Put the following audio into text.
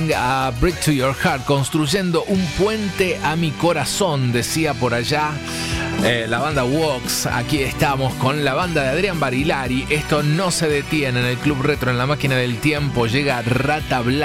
A Brick to Your Heart, construyendo un puente a mi corazón, decía por allá la banda Vox. Aquí estamos con la banda de Adrián Barilari. Esto no se detiene en el Club Retro, en la máquina del tiempo. Llega Rata Blanca.